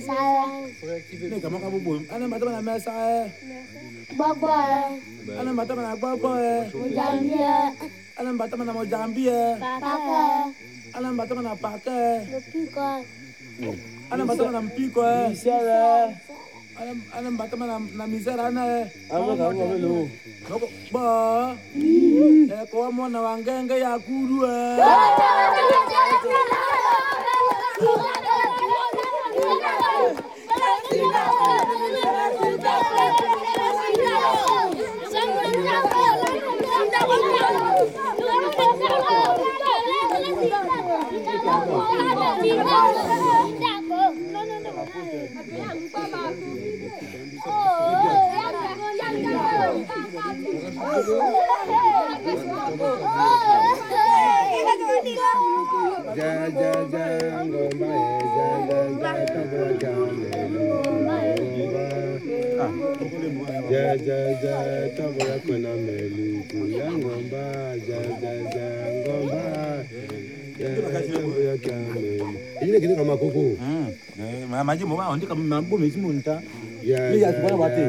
mesa. Ne kama ka bobo. Ana mata na mesa. Bobo. Ana mata na bobo. Mojambia. Ana mata na Mojambia. Paka. Ana mata na paka. Mpiko. Ana mata na mpiko. Misera. Ana mata na misera na. Amo ka mo lo. Ba. Ko mo na wangenge ya kudu. Tabora kuna melu ya ngomba ngomba tabora kamelu ile kitu kama koko Maji mo ba ondika mambo mezimunta. ya